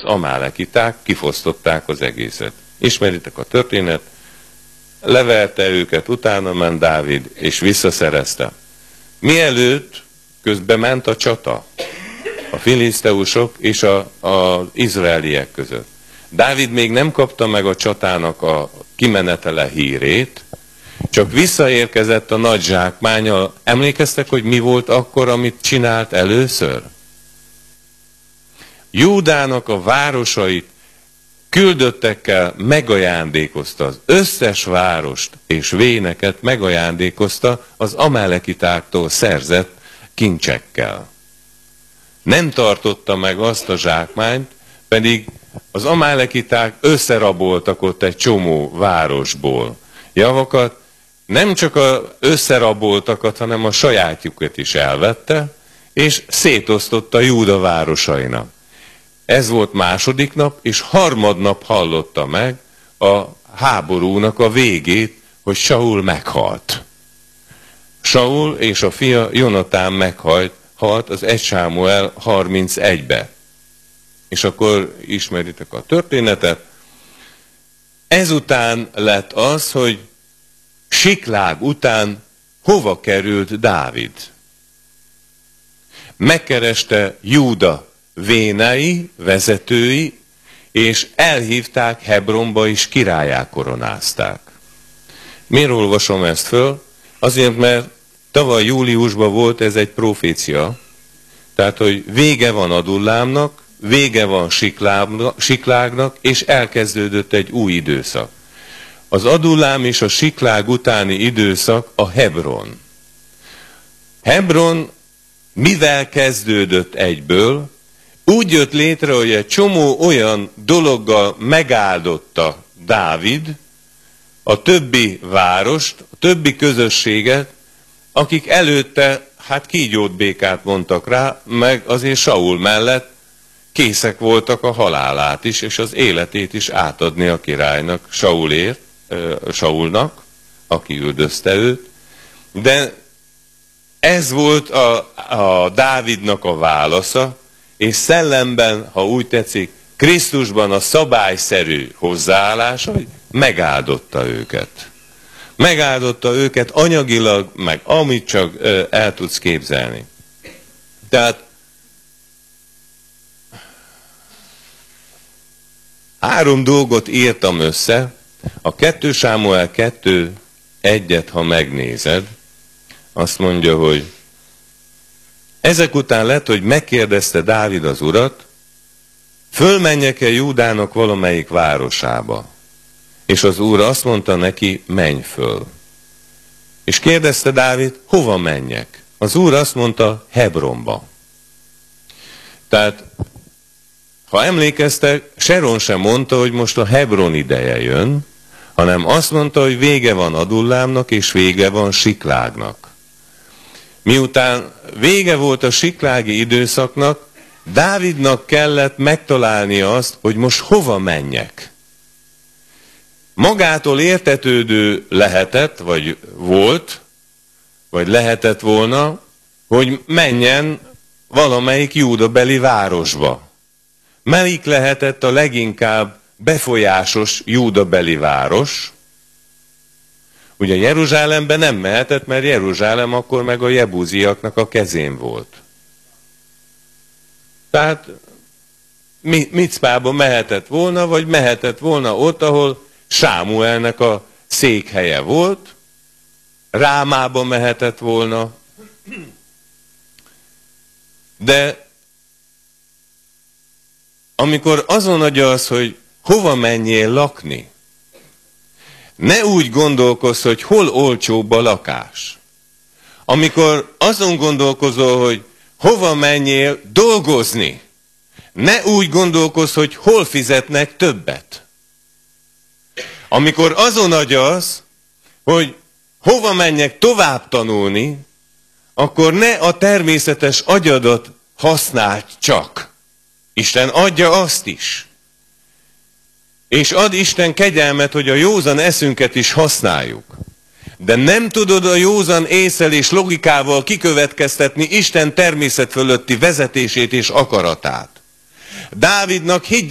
az amálekiták kifosztották az egészet. Ismeritek a történet, leverte őket, utána ment Dávid, és visszaszerezte. Mielőtt közben ment a csata, a filiszteusok és az izraeliek között. Dávid még nem kapta meg a csatának a kimenetele hírét, csak visszaérkezett a nagy zsákmánnyal. Emlékeztek, hogy mi volt akkor, amit csinált először? Júdának a városait küldöttekkel megajándékozta, az összes várost és véneket megajándékozta az amalekitáktól szerzett kincsekkel. Nem tartotta meg azt a zsákmányt, pedig az amalekiták összeraboltak ott egy csomó városból javakat, nem csak az összeraboltakat, hanem a sajátjukat is elvette, és szétosztotta Júda városainak. Ez volt második nap, és harmadnap hallotta meg a háborúnak a végét, hogy Saul meghalt. Saul és a fia Jonatán meghalt az 1 Sámuel 31-be. És akkor ismeritek a történetet. Ezután lett az, hogy Siklág után hova került Dávid? Megkereste Júda vénei, vezetői, és elhívták Hebronba, és királlyá koronázták. Miért olvasom ezt föl? Azért, mert tavaly júliusban volt ez egy profécia, tehát, hogy vége van Adullámnak, vége van Siklágnak, és elkezdődött egy új időszak. Az Adullám és a Siklág utáni időszak a Hebron. Hebron mivel kezdődött egyből? Úgy jött létre, hogy egy csomó olyan dologgal megáldotta Dávid a többi várost, a többi közösséget, akik előtte, kígyót békát mondtak rá, meg azért Saul mellett készek voltak a halálát is, és az életét is átadni a királynak, Saulnak, aki üldözte őt. De ez volt a Dávidnak a válasza, és szellemben, ha úgy tetszik, Krisztusban a szabályszerű hozzáállása, hogy megáldotta őket. Megáldotta őket anyagilag, meg amit csak el tudsz képzelni. Tehát 3 dolgot írtam össze, a 2 Sámuel 2:1-et, ha megnézed, azt mondja, hogy ezek után lett, hogy megkérdezte Dávid az Urat, fölmenjek-e Júdának valamelyik városába? És az Úr azt mondta neki, menj föl. És kérdezte Dávid, hova menjek? Az Úr azt mondta, Hebronba. Tehát, ha emlékeztek, Seron sem mondta, hogy most a Hebron ideje jön, hanem azt mondta, hogy vége van Adullámnak, és vége van Siklágnak. Miután vége volt a siklági időszaknak, Dávidnak kellett megtalálnia azt, hogy most hova menjek. Magától értetődő lehetett, vagy volt, vagy lehetett volna, hogy menjen valamelyik júdabeli városba. Melyik lehetett a leginkább befolyásos júdabeli város? Ugye Jeruzsálembe nem mehetett, mert Jeruzsálem akkor meg a jebúziaknak a kezén volt. Tehát Micpába mehetett volna, vagy mehetett volna ott, ahol Sámuelnek a székhelye volt, Rámába mehetett volna, de amikor azon agyalsz, hogy hova menjél lakni, ne úgy gondolkozz, hogy hol olcsóbb a lakás. Amikor azon gondolkozol, hogy hova menjél dolgozni, ne úgy gondolkozz, hogy hol fizetnek többet. Amikor azon agyalsz, hogy hova menjek tovább tanulni, akkor ne a természetes agyadat használd csak. Isten adja azt is. És ad Isten kegyelmet, hogy a józan eszünket is használjuk. De nem tudod a józan ésszel és logikával kikövetkeztetni Isten természet fölötti vezetését és akaratát. Dávidnak